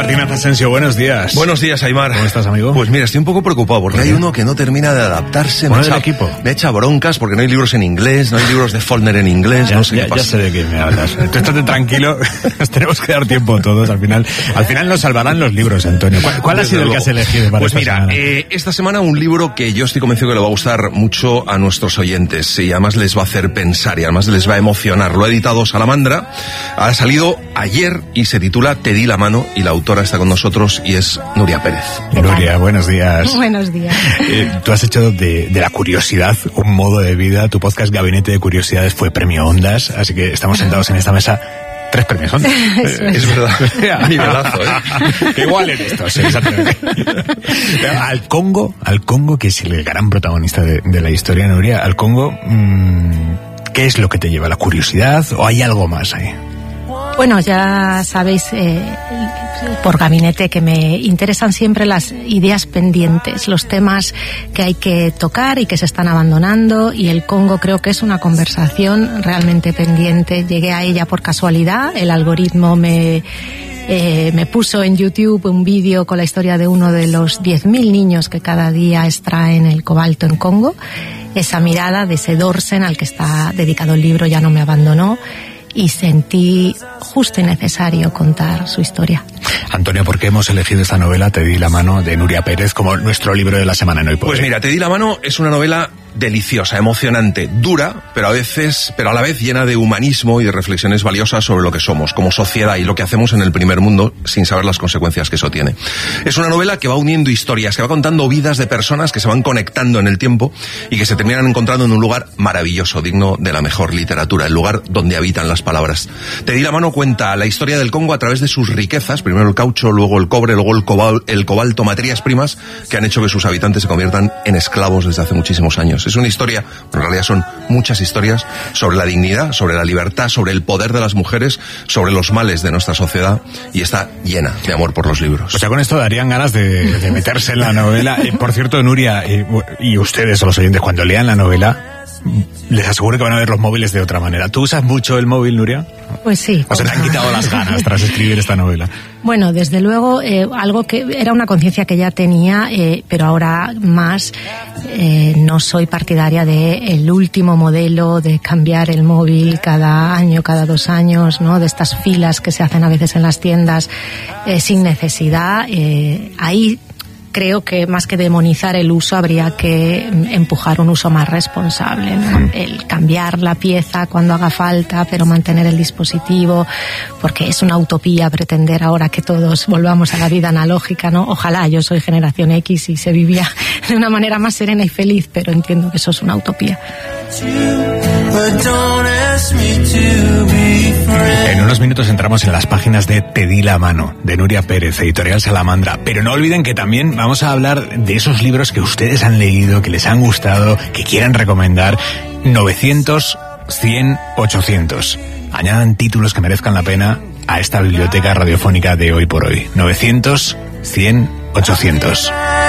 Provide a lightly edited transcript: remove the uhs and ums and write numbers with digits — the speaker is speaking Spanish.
Martínez Asensio, buenos días. Buenos días, Aimar. ¿Cómo estás, amigo? Pues mira, estoy un poco preocupado porque hay uno que no termina de adaptarse. ¿Uno del equipo? Me echa broncas porque no hay libros en inglés, no hay libros de Faulkner en inglés, no sé qué pasa. Ya sé de qué me hablas. Tú estate tranquilo, nos tenemos que dar tiempo todos. Al final nos salvarán los libros, Antonio. ¿Cuál ha sido el que has elegido para esta semana? Esta semana un libro que yo estoy convencido que le va a gustar mucho a nuestros oyentes y además les va a hacer pensar y además les va a emocionar. Lo ha editado Salamandra, ha salido ayer y se titula Te di la mano y la autora está con nosotros y es Nuria Pérez. Nuria, buenos días. Buenos días. Tú has hecho de la curiosidad un modo de vida. Tu podcast Gabinete de Curiosidades fue premio Ondas, así que estamos sentados en esta mesa. 3 premios Ondas. Es verdad. Nivelazo, Que igual en esto, sí, exactamente. Al Congo, que es el gran protagonista de la historia, Nuria, al Congo, ¿qué es lo que te lleva? ¿La curiosidad o hay algo más ahí? Bueno, ya sabéis por Gabinete que me interesan siempre las ideas pendientes, los temas que hay que tocar y que se están abandonando, y el Congo creo que es una conversación realmente pendiente. Llegué a ella por casualidad, el algoritmo me puso en YouTube un vídeo con la historia de uno de los 10.000 niños que cada día extraen el cobalto en Congo. Esa mirada de ese Dorsen al que está dedicado el libro ya no me abandonó. Y sentí justo y necesario contar su historia. Antonio, ¿por qué hemos elegido esta novela, Te di la mano, de Nuria Pérez, como nuestro libro de la semana en Hoy por Hoy? Pues mira, Te di la mano es una novela deliciosa, emocionante, dura, pero a la vez llena de humanismo y de reflexiones valiosas sobre lo que somos como sociedad y lo que hacemos en el primer mundo sin saber las consecuencias que eso tiene. Es una novela que va uniendo historias, que va contando vidas de personas que se van conectando en el tiempo y que se terminan encontrando en un lugar maravilloso, digno de la mejor literatura, el lugar donde habitan las palabras. Te di la mano cuenta la historia del Congo a través de sus riquezas, primero el caucho, luego el cobre, luego el cobalto, materias primas que han hecho que sus habitantes se conviertan en esclavos desde hace muchísimos años. Es una historia, en realidad son muchas historias sobre la dignidad, sobre la libertad, sobre el poder de las mujeres, sobre los males de nuestra sociedad y está llena de amor por los libros. O sea, con esto darían ganas de meterse en la novela. Por cierto, Nuria, y ustedes, los oyentes, cuando lean la novela, les aseguro que van a ver los móviles de otra manera. ¿Tú usas mucho el móvil, Nuria? Pues sí. ¿O se te han quitado las ganas tras escribir esta novela? Bueno, desde luego, algo que era una conciencia que ya tenía, pero ahora más, no soy partidaria del último modelo de cambiar el móvil cada año, cada 2 años, ¿no? De estas filas que se hacen a veces en las tiendas sin necesidad. Ahí creo que más que demonizar el uso habría que empujar un uso más responsable, ¿no? El cambiar la pieza cuando haga falta, pero mantener el dispositivo, porque es una utopía pretender ahora que todos volvamos a la vida analógica, ¿no? Ojalá, yo soy generación X y se vivía de una manera más serena y feliz, pero entiendo que eso es una utopía. En unos minutos entramos en las páginas de Te di la mano, de Nuria Pérez, editorial Salamandra, pero no olviden que también vamos a hablar de esos libros que ustedes han leído, que les han gustado, que quieran recomendar. 900, 100, 800. Añadan títulos que merezcan la pena a esta biblioteca radiofónica de Hoy por Hoy. 900, 100, 800.